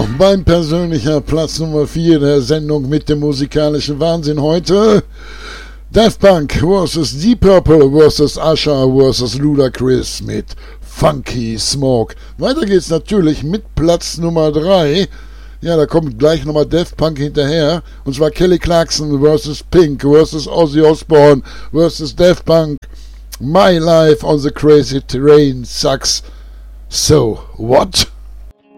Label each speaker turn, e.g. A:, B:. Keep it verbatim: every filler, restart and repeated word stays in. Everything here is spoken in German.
A: So, mein persönlicher Platz Nummer vier der Sendung mit dem musikalischen Wahnsinn heute. Daft Punk versus Deep Purple versus Usher versus Ludacris mit Funky Smoke. Weiter geht's natürlich mit Platz Nummer drei. Ja, da kommt gleich nochmal Daft Punk hinterher. Und zwar Kelly Clarkson versus Pink versus Ozzy Osbourne versus Daft Punk. My life on the crazy train sucks. So, what?